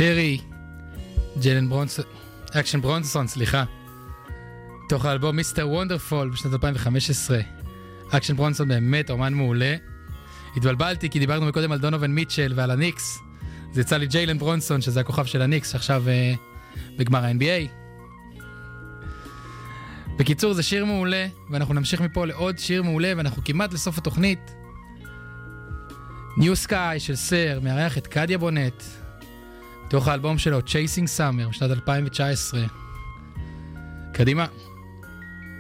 פרי, אקשן ברונסון, סליחה. תוך האלבום מיסטר וונדרפול בשנת 2015. אקשן ברונסון באמת אומן מעולה. התבלבלתי כי דיברנו מקודם על דונובין מיטשל ועל הניקס. זה יצא לי ג'יילן ברונסון, שזה הכוכב של הניקס, עכשיו בגמר ה-NBA. בקיצור, זה שיר מעולה, ואנחנו נמשיך מפה לעוד שיר מעולה, ואנחנו כמעט לסוף התוכנית. New Sky של סר, מארח את קדיה בונט, תוך האלבום שלו, Chasing Summer, בשנת 2019. קדימה.